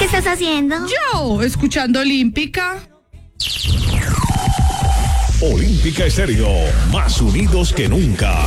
estás haciendo? Yo, escuchando Olímpica. Olímpica Estéreo, más unidos que nunca.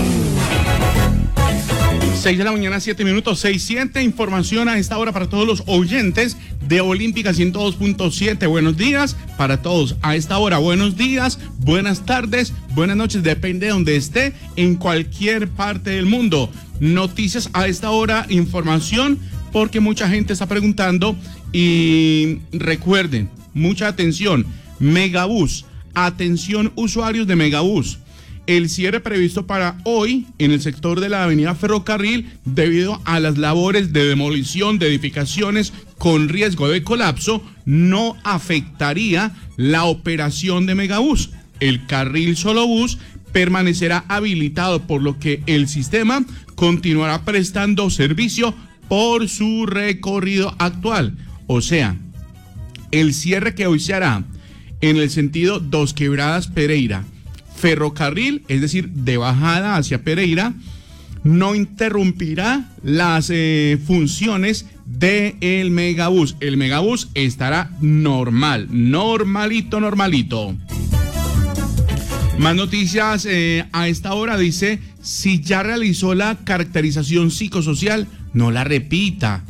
6 de la mañana, 7 minutos, 6:07, información a esta hora para todos los oyentes de Olímpica 102.7. Buenos días para todos a esta hora. Buenos días, buenas tardes, buenas noches, depende de donde esté, en cualquier parte del mundo. Noticias a esta hora, información, porque mucha gente está preguntando y recuerden, mucha atención, Megabús, atención usuarios de Megabús. El cierre previsto para hoy en el sector de la avenida Ferrocarril debido a las labores de demolición de edificaciones con riesgo de colapso no afectaría la operación de Megabús. El carril Solobús permanecerá habilitado, por lo que el sistema continuará prestando servicio por su recorrido actual. O sea, el cierre que hoy se hará en el sentido Dos Quebradas Pereira Ferrocarril, es decir, de bajada hacia Pereira, no interrumpirá las funciones del Megabús. El Megabús estará normal, normalito. Más noticias a esta hora. Dice, si ya realizó la caracterización psicosocial, no la repita.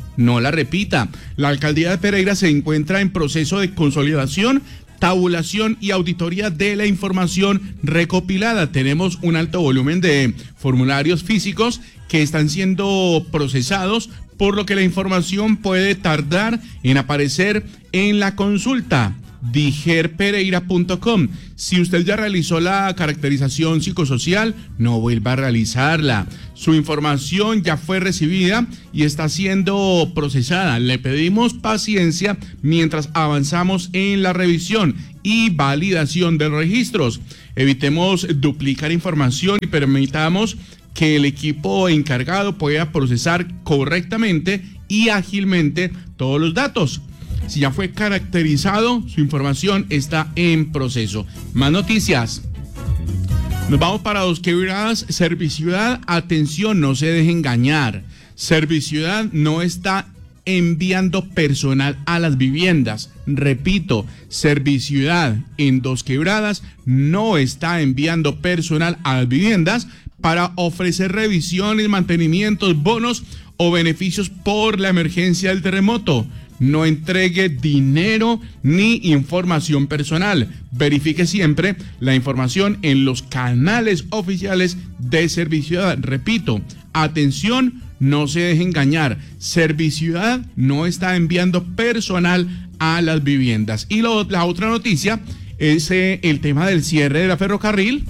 La alcaldía de Pereira se encuentra en proceso de consolidación, tabulación y auditoría de la información recopilada. Tenemos un alto volumen de formularios físicos que están siendo procesados, por lo que la información puede tardar en aparecer en la consulta digerpereira.com. Si usted ya realizó la caracterización psicosocial, no vuelva a realizarla. Su información ya fue recibida y está siendo procesada. Le pedimos paciencia mientras avanzamos en la revisión y validación de los registros. Evitemos duplicar información y permitamos que el equipo encargado pueda procesar correctamente y ágilmente todos los datos. Si ya fue caracterizado, su información está en proceso. Más noticias. Nos vamos para Dos Quebradas, Serviciudad. Atención, no se deje engañar. Serviciudad no está enviando personal a las viviendas. Repito, Serviciudad en Dos Quebradas no está enviando personal a las viviendas para ofrecer revisiones, mantenimientos, bonos o beneficios por la emergencia del terremoto. No entregue dinero ni información personal. Verifique siempre la información en los canales oficiales de Serviciudad. Repito, atención, no se deje engañar. Serviciudad no está enviando personal a las viviendas. Y la otra noticia es el tema del cierre de la Ferrocarril,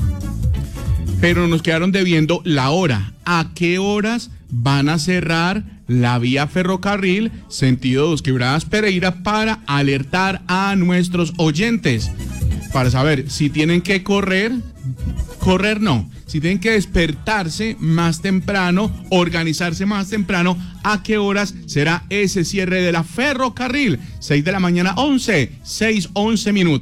pero nos quedaron debiendo la hora. ¿A qué horas van a cerrar la vía Ferrocarril sentido Dos Quebradas Pereira para alertar a nuestros oyentes? Para saber si tienen que correr no, si tienen que despertarse más temprano, organizarse más temprano, ¿a qué horas será ese cierre de la Ferrocarril? 6 de la mañana, 11 minutos.